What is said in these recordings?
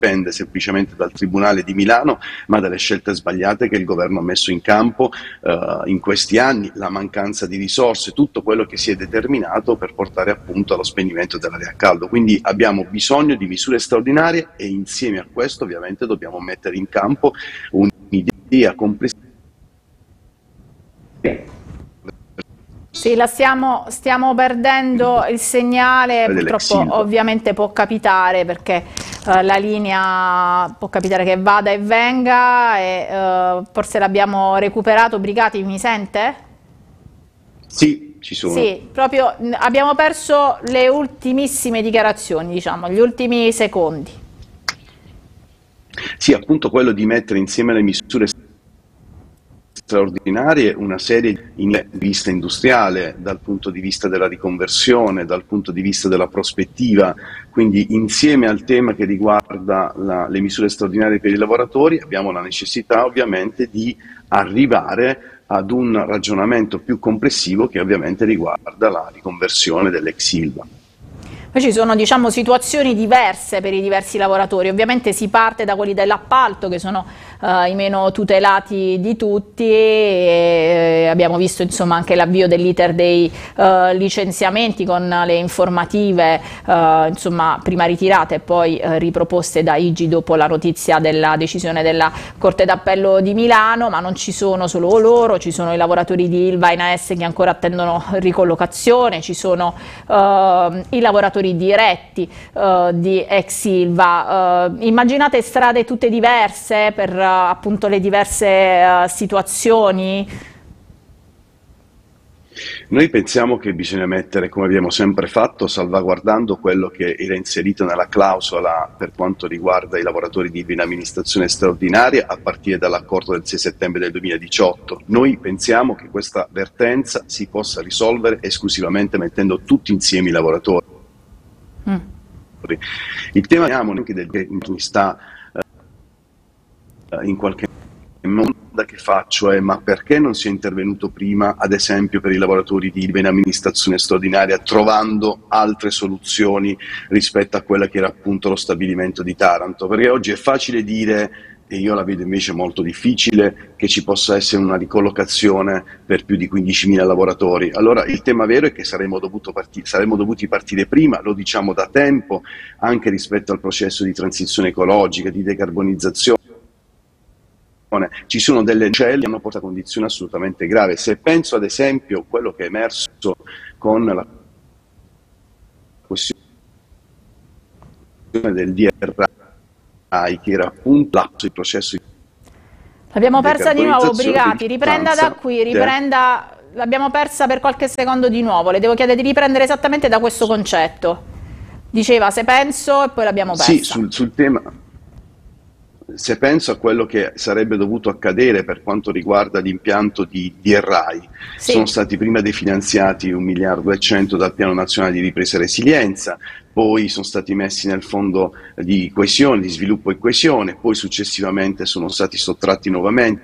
dipende semplicemente dal Tribunale di Milano, ma dalle scelte sbagliate che il governo ha messo in campo in questi anni, la mancanza di risorse, tutto quello che si è determinato per portare appunto allo spegnimento dell'area a caldo. Quindi abbiamo bisogno di misure straordinarie e insieme a questo ovviamente dobbiamo mettere in campo un'idea complessiva. Sì, stiamo perdendo il segnale, purtroppo ovviamente può capitare perché la linea può capitare che vada e venga e forse l'abbiamo recuperato. Brigati, mi sente? Sì, ci sono. Sì, proprio abbiamo perso le ultimissime dichiarazioni, diciamo, gli ultimi secondi. Sì, appunto quello di mettere insieme le misure straordinarie, una serie di vista industriale, dal punto di vista della riconversione, dal punto di vista della prospettiva, quindi insieme al tema che riguarda le misure straordinarie per i lavoratori abbiamo la necessità ovviamente di arrivare ad un ragionamento più complessivo che ovviamente riguarda la riconversione dell'ex Ilva. Poi ci sono, diciamo, situazioni diverse per i diversi lavoratori. Ovviamente si parte da quelli dell'appalto, che sono i meno tutelati di tutti, e abbiamo visto insomma anche l'avvio dell'iter dei licenziamenti con le informative insomma prima ritirate e poi riproposte da IGI dopo la notizia della decisione della Corte d'Appello di Milano. Ma non ci sono solo loro, ci sono i lavoratori di Ilva e AS che ancora attendono ricollocazione, ci sono i lavoratori diretti di ex Ilva. Immaginate strade tutte diverse per appunto le diverse situazioni? Noi pensiamo che bisogna mettere, come abbiamo sempre fatto, salvaguardando quello che era inserito nella clausola per quanto riguarda i lavoratori di amministrazione straordinaria a partire dall'accordo del 6 settembre del 2018. Noi pensiamo che questa vertenza si possa risolvere esclusivamente mettendo tutti insieme i lavoratori. Il tema anche del che sta in qualche modo che faccio è: ma perché non si è intervenuto prima, ad esempio per i lavoratori di Ilva in amministrazione straordinaria, trovando altre soluzioni rispetto a quella che era appunto lo stabilimento di Taranto? Perché oggi è facile dire, e io la vedo invece molto difficile, che ci possa essere una ricollocazione per più di 15.000 lavoratori. Allora il tema vero è che saremmo dovuti partire prima, lo diciamo da tempo, anche rispetto al processo di transizione ecologica, di decarbonizzazione. Ci sono delle celle che hanno portato a condizioni assolutamente gravi. Se penso ad esempio a quello che è emerso con la questione del DRI, che era appunto l'atto di processo di l'abbiamo persa di nuovo, Brigati, riprenda da qui, l'abbiamo persa per qualche secondo di nuovo, le devo chiedere di riprendere esattamente da questo concetto. Diceva se penso e poi l'abbiamo persa. Sì, sul tema. Se penso a quello che sarebbe dovuto accadere per quanto riguarda l'impianto di DRI, sì, sono stati prima definanziati 1,1 miliardi dal Piano Nazionale di Ripresa e Resilienza, poi sono stati messi nel Fondo di Coesione, di Sviluppo e Coesione, poi successivamente sono stati sottratti nuovamente.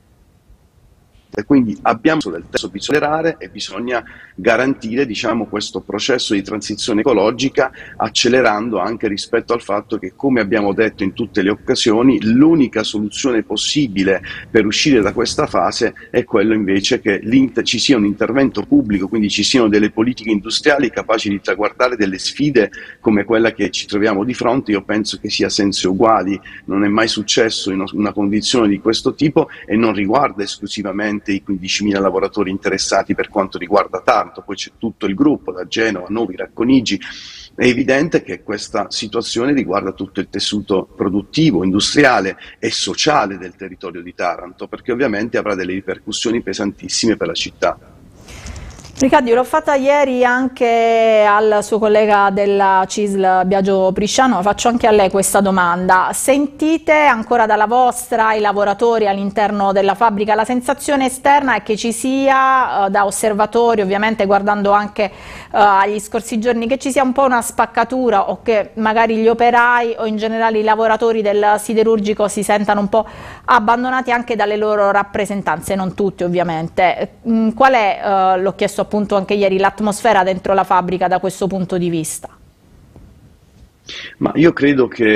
Quindi abbiamo del testo bisogna accelerare e bisogna garantire, diciamo, questo processo di transizione ecologica, accelerando anche rispetto al fatto che, come abbiamo detto in tutte le occasioni, l'unica soluzione possibile per uscire da questa fase è quello invece che ci sia un intervento pubblico, quindi ci siano delle politiche industriali capaci di traguardare delle sfide come quella che ci troviamo di fronte. Io penso che sia senza uguali, non è mai successo in una condizione di questo tipo e non riguarda esclusivamente i 15.000 lavoratori interessati per quanto riguarda Taranto, poi c'è tutto il gruppo da Genova, Novi, Racconigi. È evidente che questa situazione riguarda tutto il tessuto produttivo, industriale e sociale del territorio di Taranto, perché ovviamente avrà delle ripercussioni pesantissime per la città. Riccardo, l'ho fatta ieri anche al suo collega della CISL Biagio Brisciano, faccio anche a lei questa domanda. Sentite ancora dalla vostra, i lavoratori all'interno della fabbrica, la sensazione esterna è che ci sia, da osservatori ovviamente guardando anche agli scorsi giorni, che ci sia un po' una spaccatura o che magari gli operai o in generale i lavoratori del siderurgico si sentano un po' abbandonati anche dalle loro rappresentanze, non tutti ovviamente. Qual è, l'ho chiesto appunto anche ieri, l'atmosfera dentro la fabbrica da questo punto di vista? Ma io credo che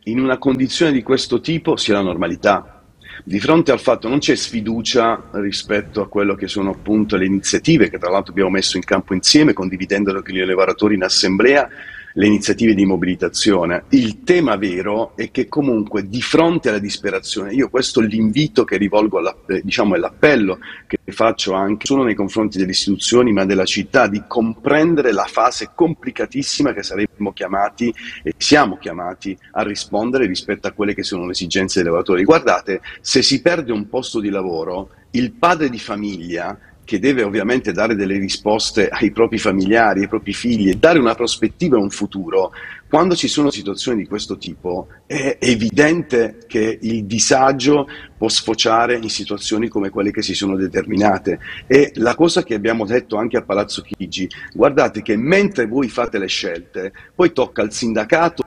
in una condizione di questo tipo sia la normalità. Di fronte al fatto non c'è sfiducia rispetto a quello che sono appunto le iniziative che tra l'altro abbiamo messo in campo insieme, condividendolo con i lavoratori in assemblea, le iniziative di mobilitazione. Il tema vero è che comunque di fronte alla disperazione, io questo è l'invito che rivolgo, diciamo è l'appello che faccio anche solo nei confronti delle istituzioni ma della città, di comprendere la fase complicatissima che saremmo chiamati e siamo chiamati a rispondere rispetto a quelle che sono le esigenze dei lavoratori. Guardate, se si perde un posto di lavoro, il padre di famiglia che deve ovviamente dare delle risposte ai propri familiari, ai propri figli e dare una prospettiva e un futuro, quando ci sono situazioni di questo tipo è evidente che il disagio può sfociare in situazioni come quelle che si sono determinate. E la cosa che abbiamo detto anche a Palazzo Chigi, guardate che mentre voi fate le scelte, poi tocca al sindacato.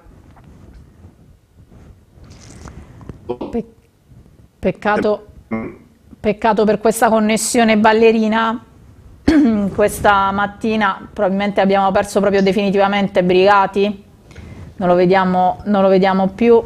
Peccato per questa connessione ballerina. Questa mattina probabilmente abbiamo perso proprio definitivamente Brigati, non lo vediamo più.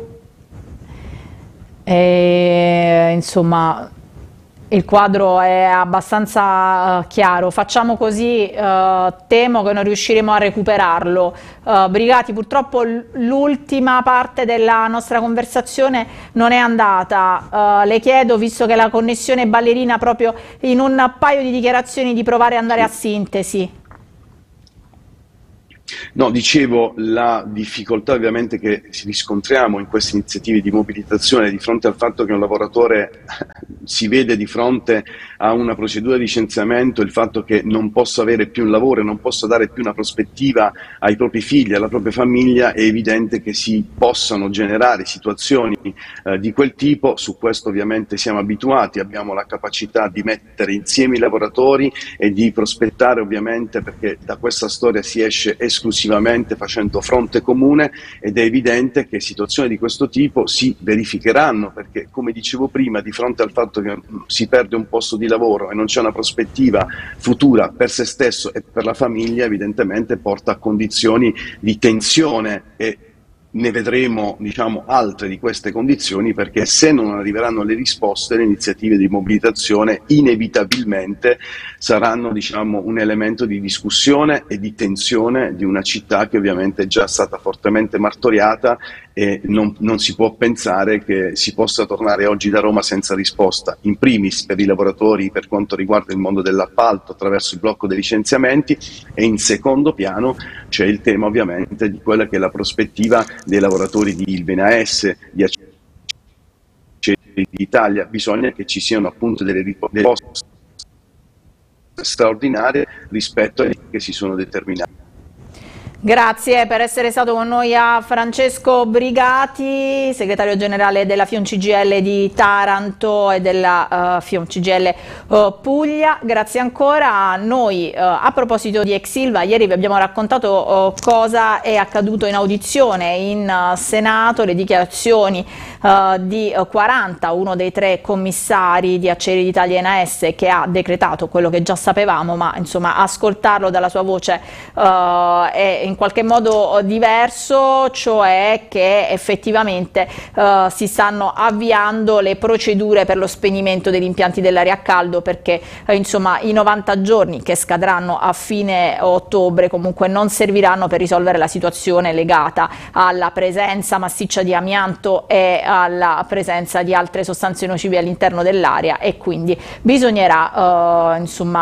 Insomma, il quadro è abbastanza chiaro. Facciamo così, temo che non riusciremo a recuperarlo. Brigati, purtroppo l'ultima parte della nostra conversazione non è andata. Le chiedo, visto che la connessione è ballerina, proprio in un paio di dichiarazioni di provare ad andare a sintesi. No, dicevo, la difficoltà ovviamente che riscontriamo in queste iniziative di mobilitazione di fronte al fatto che un lavoratore si vede di fronte a una procedura di licenziamento, il fatto che non possa avere più un lavoro e non possa dare più una prospettiva ai propri figli, alla propria famiglia, è evidente che si possano generare situazioni di quel tipo. Su questo ovviamente siamo abituati, abbiamo la capacità di mettere insieme i lavoratori e di prospettare ovviamente, perché da questa storia si esce esclusivamente facendo fronte comune, ed è evidente che situazioni di questo tipo si verificheranno, perché come dicevo prima, di fronte al fatto che si perde un posto di lavoro e non c'è una prospettiva futura per se stesso e per la famiglia, evidentemente porta a condizioni di tensione, e ne vedremo, diciamo, altre di queste condizioni, perché se non arriveranno le risposte, le iniziative di mobilitazione inevitabilmente saranno, diciamo, un elemento di discussione e di tensione di una città che ovviamente è già stata fortemente martoriata, e non si può pensare che si possa tornare oggi da Roma senza risposta, in primis per i lavoratori per quanto riguarda il mondo dell'appalto attraverso il blocco dei licenziamenti, e in secondo piano c'è il tema ovviamente di quella che è la prospettiva dei lavoratori di Ilvena S, di Aceri d'Italia. Bisogna che ci siano appunto delle risposte straordinarie rispetto a quelle che si sono determinate. Grazie per essere stato con noi a Francesco Brigati, segretario generale della FIOM CGIL di Taranto e della FIOM CGIL Puglia. Grazie ancora. Noi a proposito di ex Ilva, ieri vi abbiamo raccontato cosa è accaduto in audizione in Senato, le dichiarazioni di 40, uno dei 3 commissari di Acciaierie d'Italia NAS, che ha decretato quello che già sapevamo, ma insomma ascoltarlo dalla sua voce è in qualche modo diverso, cioè che effettivamente si stanno avviando le procedure per lo spegnimento degli impianti dell'area a caldo, perché insomma i 90 giorni che scadranno a fine ottobre comunque non serviranno per risolvere la situazione legata alla presenza massiccia di amianto e alla presenza di altre sostanze nocive all'interno dell'area, e quindi bisognerà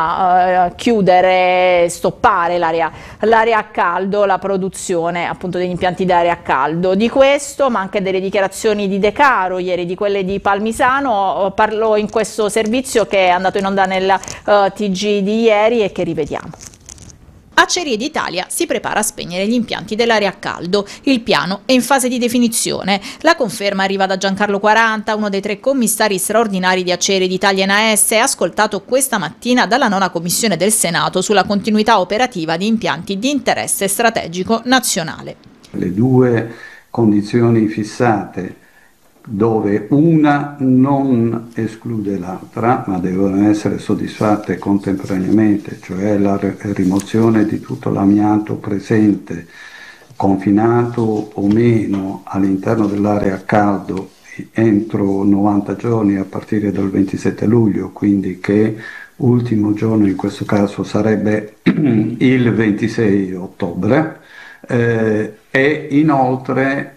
chiudere, stoppare l'area a caldo, la produzione appunto degli impianti d'area a caldo. Di questo, ma anche delle dichiarazioni di De Caro ieri, di quelle di Palmisano, parlò in questo servizio che è andato in onda nel TG di ieri e che rivediamo. Acciaierie d'Italia si prepara a spegnere gli impianti dell'area a caldo. Il piano è in fase di definizione. La conferma arriva da Giancarlo 40, uno dei 3 commissari straordinari di Acciaierie d'Italia NAS, ascoltato questa mattina dalla 9ª Commissione del Senato sulla continuità operativa di impianti di interesse strategico nazionale. Le 2 condizioni fissate, dove una non esclude l'altra, ma devono essere soddisfatte contemporaneamente, cioè la rimozione di tutto l'amianto presente confinato o meno all'interno dell'area a caldo entro 90 giorni a partire dal 27 luglio, quindi che ultimo giorno in questo caso sarebbe il 26 ottobre, e inoltre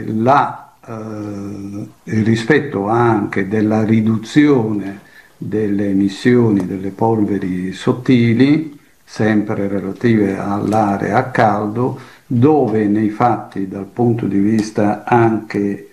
il rispetto anche della riduzione delle emissioni delle polveri sottili, sempre relative all'area a caldo, dove nei fatti dal punto di vista anche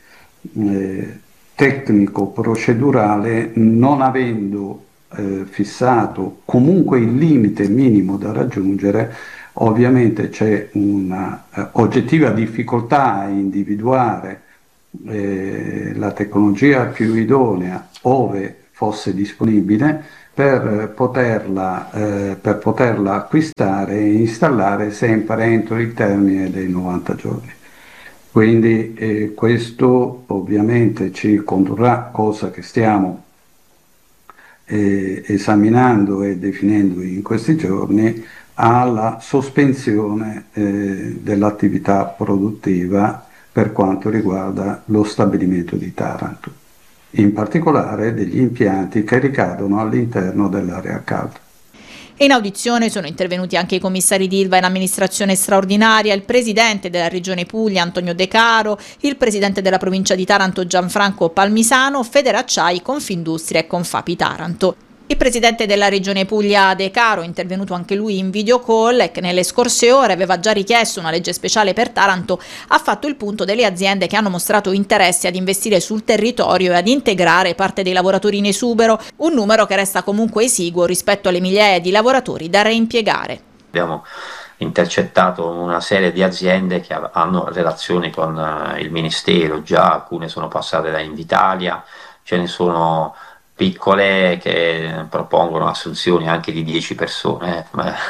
tecnico-procedurale, non avendo fissato comunque il limite minimo da raggiungere, ovviamente c'è una oggettiva difficoltà a individuare la tecnologia più idonea ove fosse disponibile per poterla acquistare e installare sempre entro il termine dei 90 giorni. Quindi questo ovviamente ci condurrà, cosa che stiamo esaminando e definendo in questi giorni, alla sospensione dell'attività produttiva per quanto riguarda lo stabilimento di Taranto, in particolare degli impianti che ricadono all'interno dell'area a caldo. In audizione sono intervenuti anche i commissari d'Ilva in amministrazione straordinaria, il presidente della Regione Puglia Antonio De Caro, il presidente della provincia di Taranto Gianfranco Palmisano, Federacciai, Confindustria e Confapi Taranto. Il presidente della Regione Puglia De Caro, intervenuto anche lui in video call e che nelle scorse ore aveva già richiesto una legge speciale per Taranto, ha fatto il punto delle aziende che hanno mostrato interesse ad investire sul territorio e ad integrare parte dei lavoratori in esubero, un numero che resta comunque esiguo rispetto alle migliaia di lavoratori da reimpiegare. Abbiamo intercettato una serie di aziende che hanno relazioni con il Ministero, già alcune sono passate da Invitalia, ce ne sono piccole che propongono assunzioni anche di 10 persone,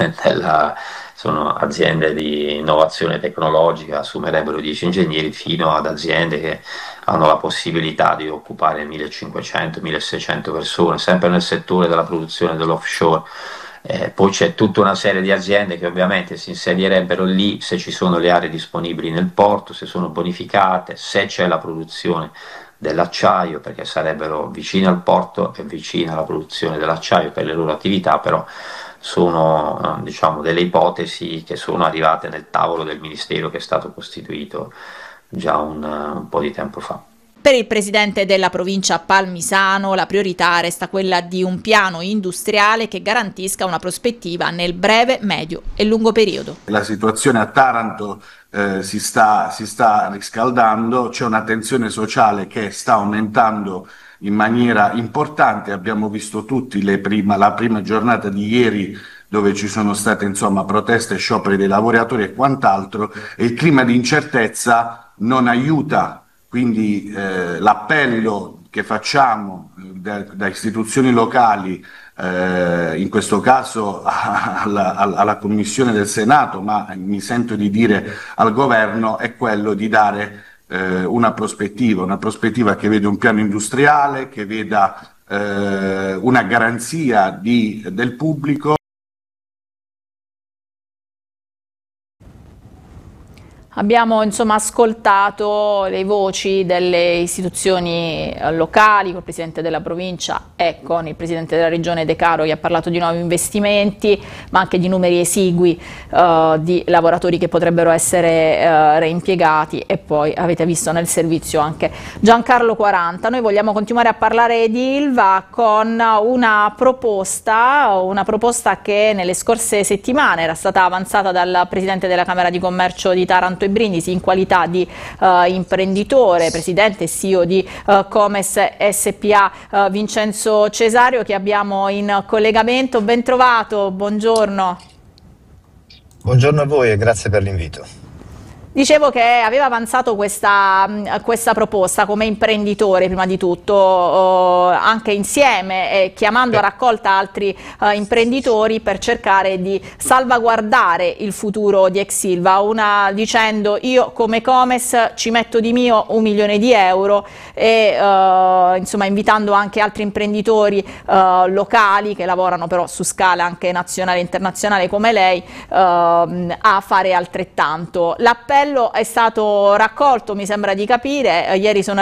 sono aziende di innovazione tecnologica, assumerebbero 10 ingegneri, fino ad aziende che hanno la possibilità di occupare 1500-1600 persone, sempre nel settore della produzione dell'offshore. Poi c'è tutta una serie di aziende che ovviamente si insedierebbero lì se ci sono le aree disponibili nel porto, se sono bonificate, se c'è la produzione dell'acciaio, perché sarebbero vicine al porto e vicine alla produzione dell'acciaio per le loro attività, però sono diciamo delle ipotesi che sono arrivate nel tavolo del Ministero che è stato costituito già un po' di tempo fa. Per il presidente della provincia Palmisano la priorità resta quella di un piano industriale che garantisca una prospettiva nel breve, medio e lungo periodo. La situazione a Taranto si sta riscaldando, c'è una tensione sociale che sta aumentando in maniera importante. Abbiamo visto tutti la prima giornata di ieri, dove ci sono state proteste, scioperi dei lavoratori e quant'altro, e il clima di incertezza non aiuta. Quindi l'appello che facciamo da istituzioni locali, in questo caso alla Commissione del Senato, ma mi sento di dire al Governo, è quello di dare una prospettiva che vede un piano industriale, che veda una garanzia del pubblico. Abbiamo ascoltato le voci delle istituzioni locali, col Presidente della Provincia e con il Presidente della Regione De Caro, che ha parlato di nuovi investimenti, ma anche di numeri esigui di lavoratori che potrebbero essere reimpiegati, e poi avete visto nel servizio anche Giancarlo 40. Noi vogliamo continuare a parlare di Ilva con una proposta che nelle scorse settimane era stata avanzata dal Presidente della Camera di Commercio di Taranto e Brindisi in qualità di imprenditore, presidente e CEO di Comes SPA, Vincenzo Cesario, che abbiamo in collegamento. Ben trovato, buongiorno. Buongiorno a voi e grazie per l'invito. Dicevo che aveva avanzato questa proposta come imprenditore, prima di tutto, anche insieme, chiamando a raccolta altri imprenditori per cercare di salvaguardare il futuro di ex Ilva, dicendo: io come Comes ci metto di mio 1 milione di euro, e invitando anche altri imprenditori locali che lavorano però su scala anche nazionale e internazionale come lei, a fare altrettanto. L'appello l'appello è stato raccolto, mi sembra di capire, ieri sono